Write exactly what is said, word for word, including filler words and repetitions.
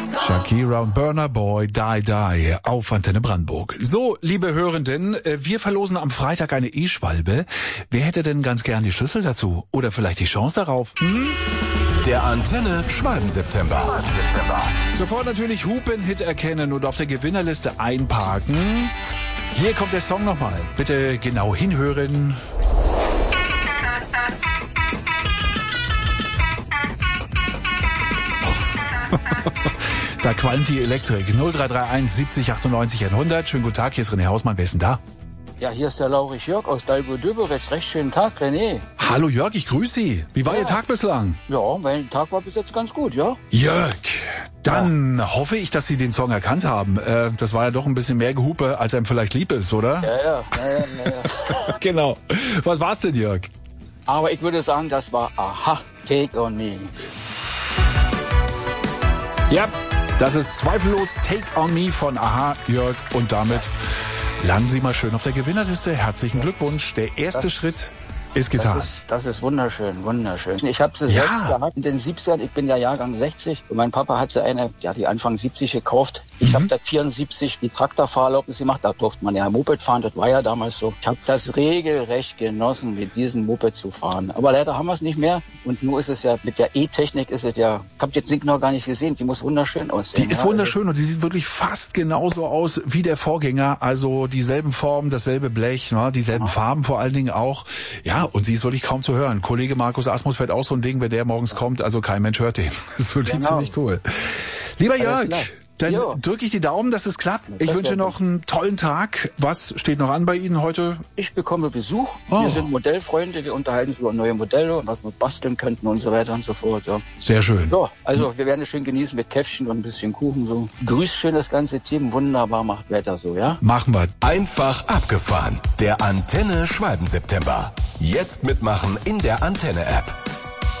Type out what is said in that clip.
Shakira und Burna Boy, Die Die auf Antenne Brandenburg. So, liebe Hörenden, wir verlosen am Freitag eine E-Schwalbe. Wer hätte denn ganz gern die Schlüssel dazu? Oder vielleicht die Chance darauf? Hm? Der Antenne Schwalben-September. Sofort natürlich Hupen-Hit erkennen und auf der Gewinnerliste einparken. Hier kommt der Song nochmal. Bitte genau hinhören. Da qualmt die Elektrik. null drei drei eins siebzig achtundneunzig hundert. Schönen guten Tag, hier ist René Hausmann. Wer ist denn da? Ja, hier ist der Laurich Jörg aus Dalbo-Döberitz. Recht schönen Tag, René. Hallo Jörg, ich grüße Sie. Wie war ja. Ihr Tag bislang? Ja, mein Tag war bis jetzt ganz gut, ja. Jörg, dann ja. hoffe ich, dass Sie den Song erkannt haben. Äh, das war ja doch ein bisschen mehr Gehupe, als einem vielleicht lieb ist, oder? Ja, ja, ja, ja, ja. Genau. Was war's denn, Jörg? Aber ich würde sagen, das war Aha, Take on Me. Ja, das ist zweifellos Take on Me von Aha, Jörg. Und damit landen Sie mal schön auf der Gewinnerliste. Herzlichen Glückwunsch. Der erste das, Schritt ist getan. Das ist, das ist wunderschön, wunderschön. Ich habe sie ja. selbst gehabt in den siebzigern. Ich bin ja Jahrgang sechzig. Und mein Papa hat sie eine, ja, die Anfang siebzig gekauft. Ich mhm. habe da vierundsiebzig die Traktorfahrerlaubnis gemacht. Da durfte man ja Moped fahren. Das war ja damals so. Ich habe das regelrecht genossen, mit diesem Moped zu fahren. Aber leider haben wir es nicht mehr. Und nur ist es ja, mit der E-Technik ist es ja, ich habe den Link noch gar nicht gesehen. Die muss wunderschön aussehen. Die ist ja, wunderschön also. Und die sieht wirklich fast genauso aus wie der Vorgänger. Also dieselben Formen, dasselbe Blech, ne? Dieselben ja. Farben vor allen Dingen auch. Ja, und sie ist wirklich kaum zu hören. Kollege Markus Asmus fährt auch so ein Ding, wenn der morgens ja. kommt. Also kein Mensch hört den. Das ist wirklich genau. ziemlich cool. Lieber Jörg, dann drücke ich die Daumen, dass es klappt. Ich wünsche noch einen tollen Tag. Was steht noch an bei Ihnen heute? Ich bekomme Besuch. Oh. Wir sind Modellfreunde. Wir unterhalten uns über neue Modelle und was wir basteln könnten und so weiter und so fort. Ja. Sehr schön. Ja, also wir werden es schön genießen mit Käffchen und ein bisschen Kuchen. So. Grüß schön das ganze Team. Wunderbar, macht Wetter so, ja? Machen wir. Einfach abgefahren. Der Antenne Schwalben-September. Jetzt mitmachen in der Antenne-App.